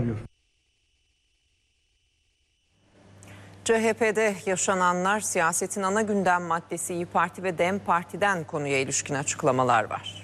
arıyor. CHP'de yaşananlar siyasetin ana gündem maddesi. İYİ Parti ve DEM Parti'den konuya ilişkin açıklamalar var.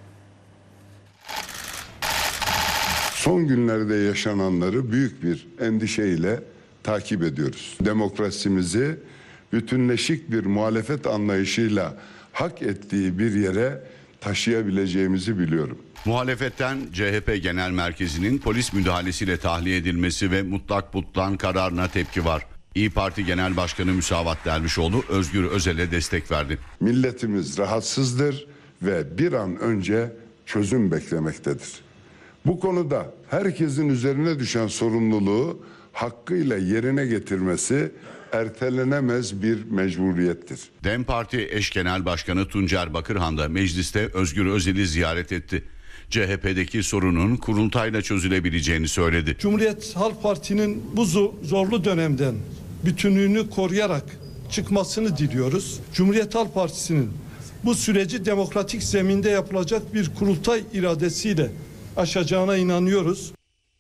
Son günlerde yaşananları büyük bir endişeyle takip ediyoruz. Demokrasimizi bütünleşik bir muhalefet anlayışıyla hak ettiği bir yere taşıyabileceğimizi biliyorum. Muhalefetten CHP Genel Merkezi'nin polis müdahalesiyle tahliye edilmesi ve mutlak butlan kararına tepki var. İYİ Parti Genel Başkanı Müsavat Dervişoğlu Özgür Özel'e destek verdi. Milletimiz rahatsızdır ve bir an önce çözüm beklemektedir. Bu konuda herkesin üzerine düşen sorumluluğu hakkıyla yerine getirmesi ertelenemez bir mecburiyettir. DEM Parti eş genel başkanı Tuncer Bakırhan da mecliste Özgür Özel'i ziyaret etti. CHP'deki sorunun kurultayla çözülebileceğini söyledi. Cumhuriyet Halk Parti'nin bu zorlu dönemden bütünlüğünü koruyarak çıkmasını diliyoruz. Cumhuriyet Halk Partisi'nin bu süreci demokratik zeminde yapılacak bir kurultay iradesiyle aşacağına inanıyoruz.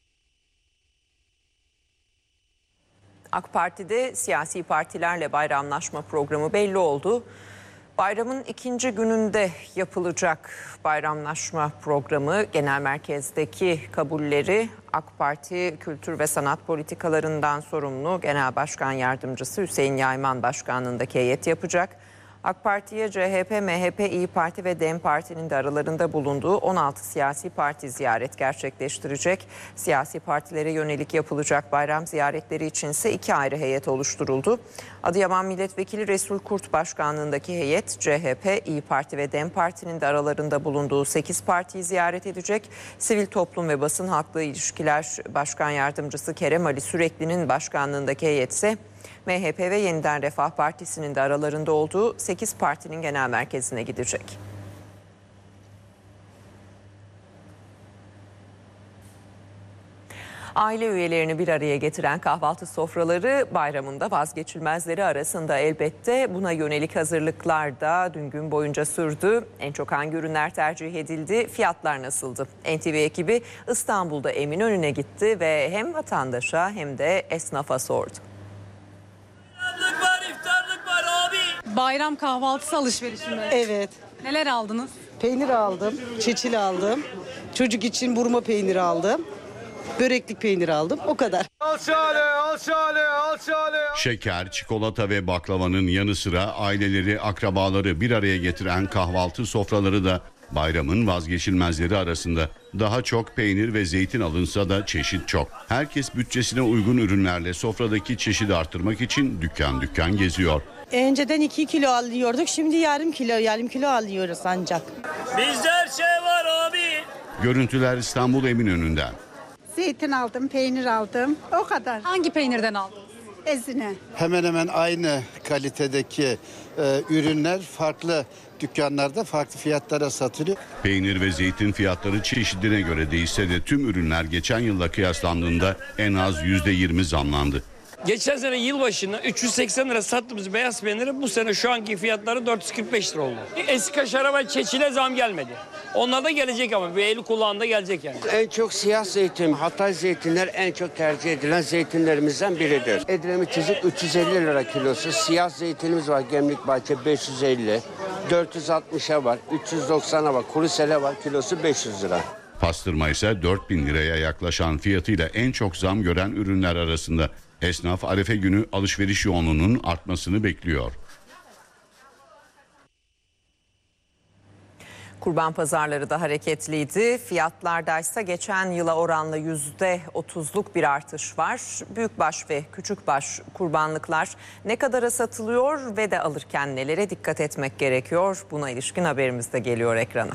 AK Parti'de siyasi partilerle bayramlaşma programı belli oldu. Bayramın ikinci gününde yapılacak bayramlaşma programı genel merkezdeki kabulleri AK Parti Kültür ve Sanat Politikalarından sorumlu Genel Başkan Yardımcısı Hüseyin Yayman Başkanlığındaki heyet yapacak. AK Parti'ye CHP, MHP, İYİ Parti ve DEM Parti'nin de aralarında bulunduğu 16 siyasi parti ziyaret gerçekleştirecek. Siyasi partilere yönelik yapılacak bayram ziyaretleri içinse 2 ayrı heyet oluşturuldu. Adıyaman Milletvekili Resul Kurt Başkanlığındaki heyet CHP, İYİ Parti ve DEM Parti'nin de aralarında bulunduğu 8 partiyi ziyaret edecek. Sivil Toplum ve Basın Halkla İlişkiler Başkan Yardımcısı Kerem Ali Sürekli'nin başkanlığındaki heyet ise MHP ve Yeniden Refah Partisi'nin de aralarında olduğu 8 partinin genel merkezine gidecek. Aile üyelerini bir araya getiren kahvaltı sofraları bayramında vazgeçilmezleri arasında elbette. Buna yönelik hazırlıklar da dün gün boyunca sürdü. En çok hangi ürünler tercih edildi? Fiyatlar nasıldı? NTV ekibi İstanbul'da Eminönü'ne gitti ve hem vatandaşa hem de esnafa sordu. Bayram kahvaltısı alışverişi mi? Evet. Neler aldınız? Peynir aldım, çeçil aldım. Çocuk için burma peyniri aldım. Böreklik peynir aldım. O kadar. Şeker, çikolata ve baklavanın yanı sıra aileleri, akrabaları bir araya getiren kahvaltı sofraları da bayramın vazgeçilmezleri arasında. Daha çok peynir ve zeytin alınsa da çeşit çok. Herkes bütçesine uygun ürünlerle sofradaki çeşidi arttırmak için dükkan dükkan geziyor. Önceden 2 kilo alıyorduk. Şimdi yarım kilo alıyoruz ancak. Bizde her şey var abi. Görüntüler İstanbul Eminönü'nden. Zeytin aldım, peynir aldım. O kadar. Hangi peynirden aldınız? Ezine. Hemen hemen aynı kalitedeki ürünler farklı dükkanlarda farklı fiyatlara satılıyor. Peynir ve zeytin fiyatları çeşidine göre değişse de tüm ürünler geçen yılla kıyaslandığında en az %20 zamlandı. Geçen sene yılbaşında 380 lira sattığımız beyaz peyniri bu sene şu anki fiyatları 445 lira oldu. Eski kaşara ve çeçile zam gelmedi. Onlar da gelecek ama bir eli kulağında gelecek yani. En çok siyah zeytin, Hatay zeytinler en çok tercih edilen zeytinlerimizden biridir. Edremit çizik 350 lira kilosu. Siyah zeytinimiz var Gemlikbahçe 550, 460'a var, 390'a var, Kurusele var kilosu 500 lira. Pastırma ise 4000 liraya yaklaşan fiyatıyla en çok zam gören ürünler arasında. Esnaf Arefe günü alışveriş yoğunluğunun artmasını bekliyor. Kurban pazarları da hareketliydi. Fiyatlardaysa geçen yıla oranla %30'luk bir artış var. Büyükbaş ve küçükbaş kurbanlıklar ne kadara satılıyor ve de alırken nelere dikkat etmek gerekiyor? Buna ilişkin haberimiz de geliyor ekrana.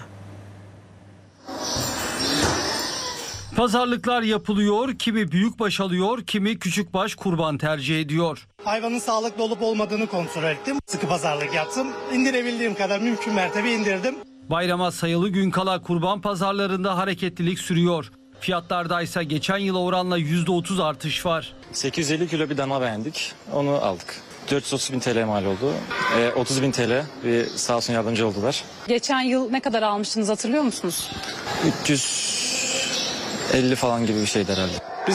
Pazarlıklar yapılıyor, kimi büyükbaş alıyor, kimi küçükbaş kurban tercih ediyor. Hayvanın sağlıklı olup olmadığını kontrol ettim. Sıkı pazarlık yaptım. İndirebildiğim kadar mümkün mertebe indirdim. Bayrama sayılı gün kala kurban pazarlarında hareketlilik sürüyor. Fiyatlardaysa geçen yıla oranla %30 artış var. 850 kilo bir dana beğendik, onu aldık. 430.000 TL mal oldu. 30.000 TL bir sağ olsun yardımcı oldular. Geçen yıl ne kadar almıştınız hatırlıyor musunuz? 350 falan gibi bir şeydi herhalde.